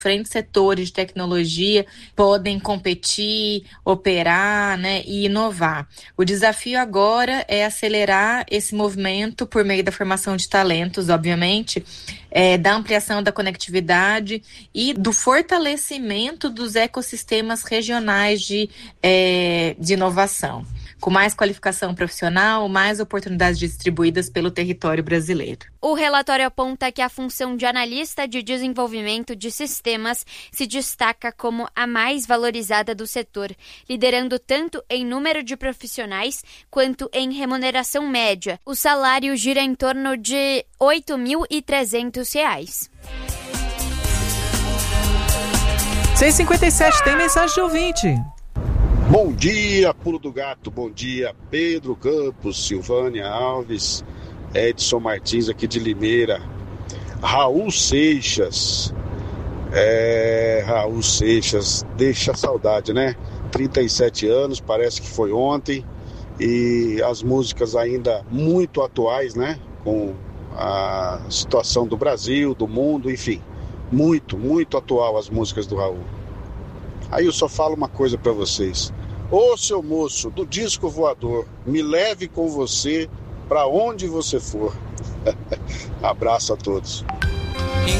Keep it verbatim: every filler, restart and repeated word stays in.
diferentes setores de tecnologia podem competir, operar, né, e inovar. O desafio agora é acelerar esse movimento por meio da formação de talentos, obviamente, é, da ampliação da conectividade e do fortalecimento dos ecossistemas regionais de, é, de inovação. Com mais qualificação profissional, mais oportunidades distribuídas pelo território brasileiro. O relatório aponta que a função de analista de desenvolvimento de sistemas se destaca como a mais valorizada do setor, liderando tanto em número de profissionais quanto em remuneração média. O salário gira em torno de oito mil e trezentos reais. seis e cinquenta e sete, tem mensagem de ouvinte. Bom dia, Pulo do Gato, bom dia, Pedro Campos, Silvânia Alves, Edson Martins aqui de Limeira, Raul Seixas, é, Raul Seixas, deixa saudade, né? trinta e sete anos, parece que foi ontem, e as músicas ainda muito atuais, né? Com a situação do Brasil, do mundo, enfim, muito, muito atual as músicas do Raul. Aí eu só falo uma coisa pra vocês. Ô, seu moço, do disco voador, me leve com você pra onde você for. Abraço a todos.